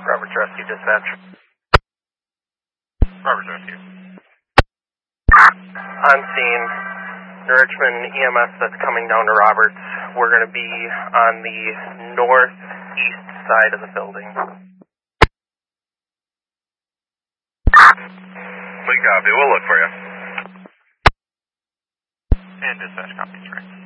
Roberts Rescue Dispatch. Roberts Rescue. On scene, the Richmond EMS that's coming down to Roberts. We're going to be on the northeast side of the building. We copy. We'll look for you. And dispatch copies, right?